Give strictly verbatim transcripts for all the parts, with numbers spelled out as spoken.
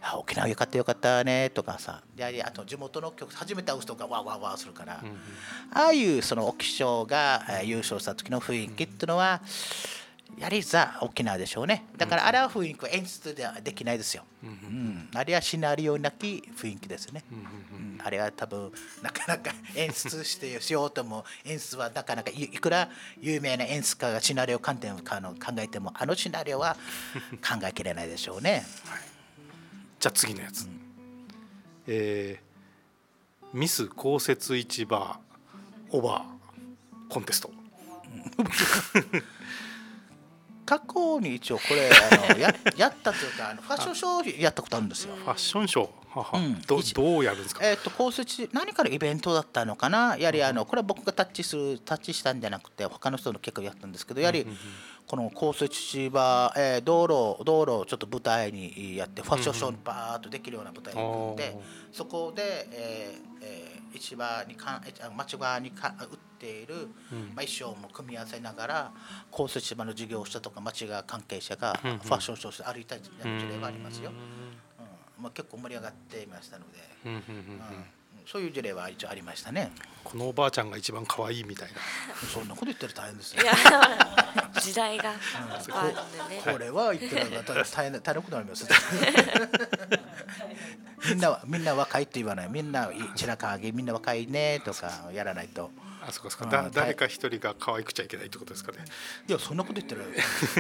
あ沖縄よかったよかったねとかさ、やはりあと地元の曲初めて会う人がわーわーわーするから、 うんうん、 ああいうその沖賞がえー優勝した時の雰囲気っていうのはやはりザ沖縄でしょうね。だからあれは雰囲気は演出ではできないですよ。 うんうんうんあれはシナリオなき雰囲気ですね。 うんうんうんうんあれは多分なかなか演出してしようとも演出はなかなかいいくら有名な演出家がシナリオ観点をかの考えてもあのシナリオは考えきれないでしょうね。 じゃあ次のやつ、えーミス公設市場オーバーコンテスト。 過去に一応これあの や, やったというかあのファッションショーやったことあるんですよ。 ファッションショーはは、 うんど一どうやるんですか。 えっ、と公設何かのイベントだったのかな。やはりあのこれは僕がタッチするタッチしたんじゃなくて他の人の結構やったんですけど、やはりこの公設市場、えー道路道路をちょっと舞台にやってファッションショーバーっとできるような舞台に組んで、そこで、えーえー市場にかえあ町場にか売っている、 うんまあ、衣装も組み合わせながら公設市場の事業者とか町が関係者がフうんうんァッションショーして歩いたりする事例がありますよ。 うんうんまあ、結構盛り上がっていましたので、 うんうんうんうんうんそういう事例は一応ありましたね。 このおばあちゃんが一番可愛いみたいな。 そんなこと言ったら大変ですよ。 いや時代があるんでね。 これは言ってるのが大変大変なことになります。みんなはみんな若いって言わない。みんな白川ぎみんな若いねとかやらないと。 あそこですか、 うんだ誰か一人が可愛くちゃいけないってことですかね。 いやそんなこと言ってる。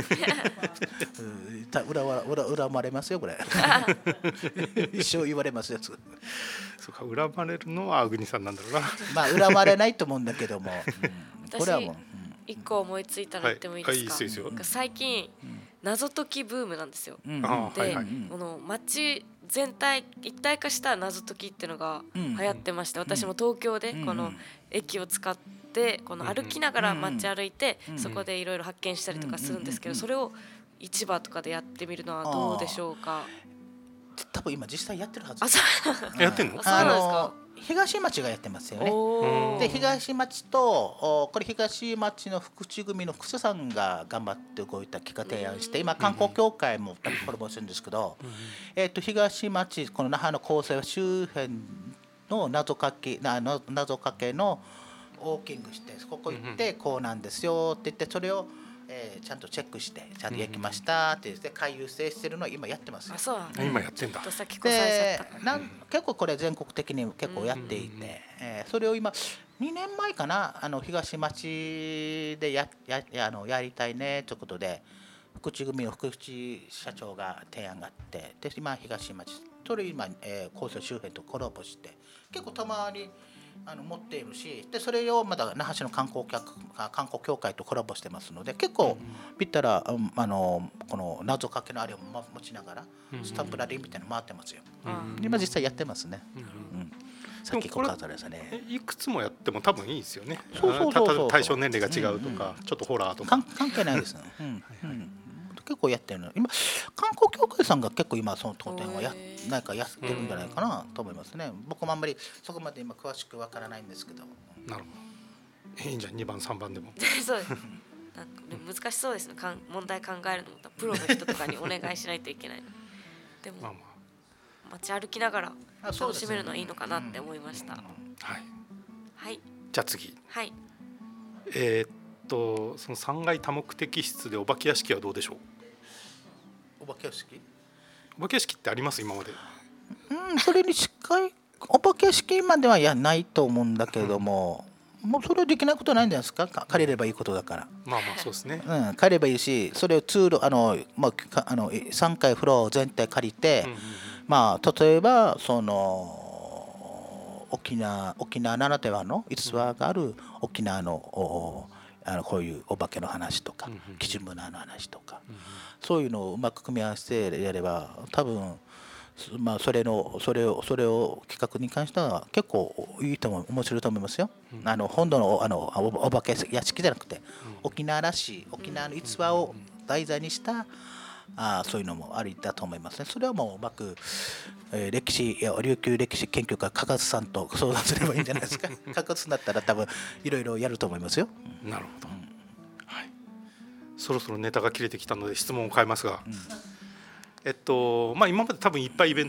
うんた裏は裏恨まれますよこれ。一生言われますよ。 そうか、恨まれるのはあぐにさんなんだろうな。 まあ恨まれないと思うんだけども、うんこれはもう。 一個思いついたら言ってもいいですか。 はいはいいいですよいいですよなんか最近謎解きブームなんですよ。 うんで、 あはいはいこの街全体一体化した謎解きっていうのがうん流行ってまして、私も東京でこの駅を使ってこの歩きながら街歩いて、 うんそこでいろいろ発見したりとかするんですけど、 うんそれを市場とかでやってみるのはどうでしょうか。 多分今実際やってるはず。 あ、そうやってんのあそうなんですかあの東町がやってますよね。 おーで東町とおこれ東町の福地組の福瀬さんが頑張って動いた企画提案して今観光協会もコラボしてるんですけど、えっと東町この那覇の構成周辺の謎かけなの謎かけのウォーキングしてここ行ってこうなんですよって言ってそれをえーちゃんとチェックしてちゃんと焼きましたって言って回遊制してるのを今やってますよあ、。そうなんだ。 今やってんだちょっと先越されでちゃった。 なん結構これ全国的に結構やっていて、えーそれを今にねんまえかなあの東町でやややあのやりたいねということで福地組の福地社長が提案があってで今東町それ今、えー、構成周辺とコラボして結構たまにあの持っているしでそれをまだ那覇市の観光客観光協会とコラボしてますので結構見たら、うんあのこの謎かけのあれを持ちながらスタンプラリーみたいなの回ってますよ。 うん今実際やってますね。 うんうんうんさっきこう語りましたね。 えいくつもやっても多分いいですよね。 そうそうそうそうあたた対象年齢が違うとか、ちょっとホラーとかかん。関係ないですね。うんうん結構やってるの。今観光協会さんが結構今その当店はやへーなんかやってるんじゃないかなと思いますね。僕もあんまりそこまで今詳しくわからないんですけど。 なるほど。いいんじゃんにばんさんばんでも。 そうです。なんかね難しそうですね。かん問題考えるのもプロの人とかにお願いしないといけない。でもまあま街歩きながらあそうですね楽しめるのはいいのかなって思いました。 あはい。 はいじゃあ次。 はい。 えーっとそのさんがい多目的室でお化け屋敷はどうでしょう。 お化け屋敷？ お化け屋敷ってあります今まで。 うんそれに近いお化け屋敷まではやないと思うんだけれども。もうそれはできないことないんじゃないですか。か借りればいいことだから。 まあまあそうですね。 うん、借りればいいし、それを通路あのまあかあのさんかいフロア全体借りて、 うんうんうんまあ例えばその沖縄沖縄ならではの逸話がある沖縄のおあのこういうお化けの話とかうんうんうん基準村の話とか、 うんうんそういうのをうまく組み合わせてやれば多分。まあ、それのそれをそれを企画に関しては結構いいと思う面白いと思いますよ。 うんあの本土のあのおお化け屋敷じゃなくて、 うん沖縄らしい沖縄の逸話を題材にしたあそういうのもありだと思いますね。それはもううまく、えー歴史いや琉球歴史研究家加賀津さんと相談すればいいんじゃないですか。加賀津だったら多分いろいろやると思いますよ。 なるほど。はい。そろそろネタが切れてきたので質問を変えますが。えっとまあ、今まで多分いっぱいイベント